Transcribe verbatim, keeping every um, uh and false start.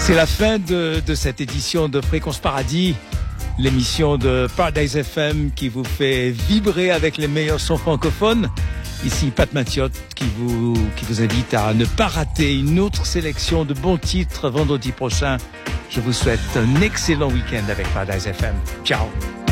C'est la fin de, de cette édition de Fréquence Paradis, l'émission de Paradise F M qui vous fait vibrer avec les meilleurs sons francophones. Ici Pat Mathiote qui vous, qui vous invite à ne pas rater une autre sélection de bons titres vendredi prochain. Je vous souhaite un excellent week-end avec Paradise F M. Ciao.